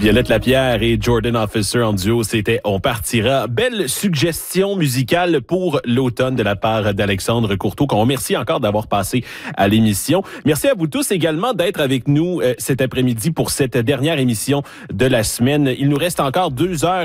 Violette Lapierre et Jordan Officer en duo, c'était On partira. Belle suggestion musicale pour l'automne de la part d'Alexandre Courteau, qu'on remercie encore d'avoir passé à l'émission. Merci à vous tous également d'être avec nous cet après-midi pour cette dernière émission de la semaine. Il nous reste encore 2 heures